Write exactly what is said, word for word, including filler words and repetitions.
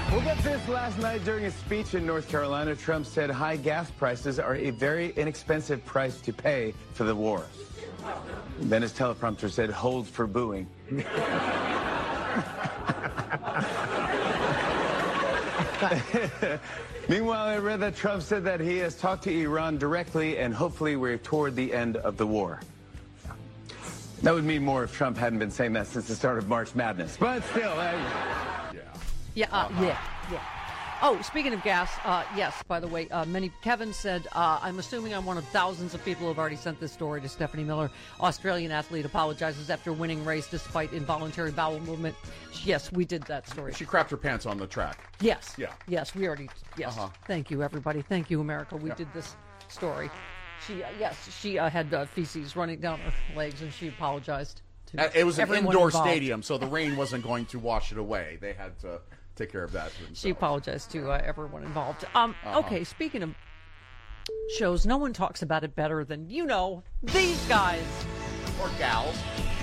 We'll get this. Last night during a speech in North Carolina, Trump said high gas prices are a very inexpensive price to pay for the war. Then his teleprompter said, hold for booing. Meanwhile, I read that Trump said that he has talked to Iran directly and hopefully we're toward the end of the war. That would mean more if Trump hadn't been saying that since the start of March Madness. But still, I... Yeah. Yeah, uh, uh-huh. yeah, yeah. Oh, speaking of gas, uh, yes, by the way, uh, many, Kevin said, uh, I'm assuming I'm one of thousands of people who have already sent this story to Stephanie Miller. Australian athlete apologizes after winning race despite involuntary bowel movement. Yes, we did that story. She crapped her pants on the track. Yes. Yeah. Yes, we already, yes. Uh-huh. Thank you, everybody. Thank you, America. We yeah. did this story. She, uh, yes, she uh, had uh, feces running down her legs, and she apologized. To it was an indoor involved. stadium, so the rain wasn't going to wash it away. They had to take care of that. She apologized to uh, everyone involved. Um, uh-huh. Okay, speaking of shows, no one talks about it better than, you know, these guys. Or gals.